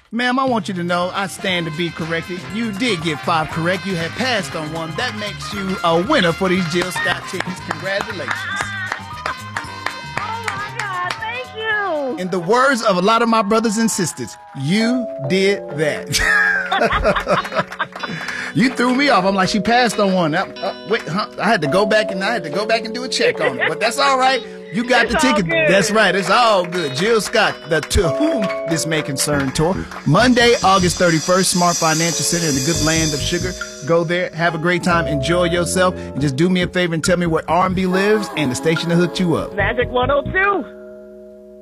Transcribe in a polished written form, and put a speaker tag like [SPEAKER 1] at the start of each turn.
[SPEAKER 1] Ma'am, I want you to know I stand to be corrected. You did get 5 correct. You had passed on 1. That makes you a winner for these Jill Scott tickets. Congratulations.
[SPEAKER 2] Oh my God, thank you.
[SPEAKER 1] In the words of a lot of my brothers and sisters, you did that. You threw me off. I'm like, she passed on 1. Wait, I had to go back and do a check on it. But that's all right. You got
[SPEAKER 2] It's
[SPEAKER 1] the ticket.
[SPEAKER 2] all good.
[SPEAKER 1] That's right. It's all good. Jill Scott, the To Whom This May Concern tour. Monday, August 31st, Smart Financial Center in the good land of sugar. Go there, have a great time, enjoy yourself, and just do me a favor and tell me where R&B lives and the station that hooked you up.
[SPEAKER 2] Magic 102.